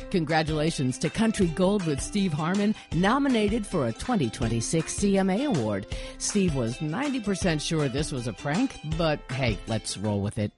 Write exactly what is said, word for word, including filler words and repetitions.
Congratulations to Country Gold with Steve Harmon, nominated for a twenty twenty-six C M A award. Steve was ninety percent sure this was a prank, but hey, let's roll with it.